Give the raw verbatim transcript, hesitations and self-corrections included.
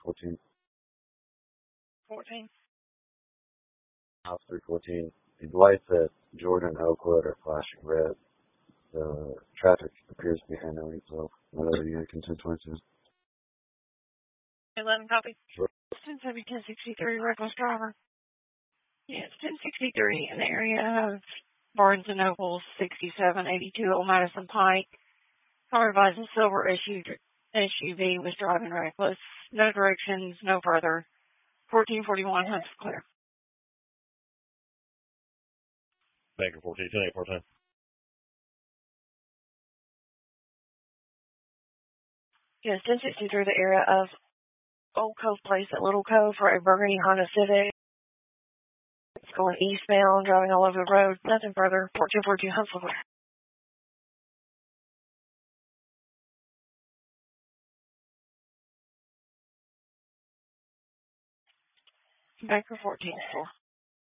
fourteen. fourteen. House three fourteen. The lights at Jordan and Oakwood are flashing red. The traffic appears to be handling itself. Whatever you can ten twenty-two. eleven copy. Sure. ten seventy, ten sixty-three, reckless driver. Yes, ten sixty-three in the area of Barnes and Noble, sixty-seven eighty-two Old Madison Pike. Car advising silver issued S U V was driving reckless. No directions, no further. fourteen forty-one, Hunt's clear. Banker fourteen, ten eight four ten. Yes, ten sixty-three, the area of Old Cove Place at Little Cove for a burgundy Honda Civic. It's going eastbound, driving all over the road. Nothing further. fourteen forty-two, Hunt's clear. Banker fourteen, four.